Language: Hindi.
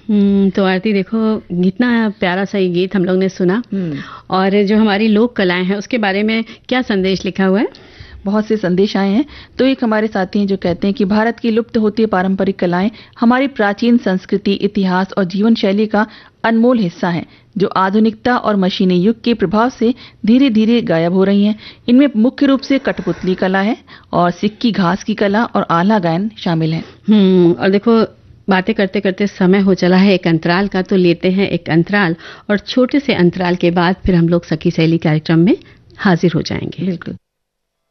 तो आरती देखो, इतना प्यारा सा ये गीत हम लोग ने सुना, और जो हमारी लोक कलाएं हैं उसके बारे में क्या संदेश लिखा हुआ है? बहुत से संदेश आए हैं। तो एक हमारे साथी हैं जो कहते हैं कि भारत की लुप्त होती पारंपरिक कलाएं हमारी प्राचीन संस्कृति, इतिहास और जीवन शैली का अनमोल हिस्सा हैं, जो आधुनिकता और मशीनी युग के प्रभाव से धीरे धीरे गायब हो रही हैं। इनमें मुख्य रूप से कठपुतली कला है और सिक्की घास की कला और आला गायन शामिल है। और देखो, बातें करते करते समय हो चला है एक अंतराल का, तो लेते हैं एक अंतराल, और छोटे से अंतराल के बाद फिर हम लोग सखी सहेली कार्यक्रम में हाजिर हो जाएंगे। बिल्कुल।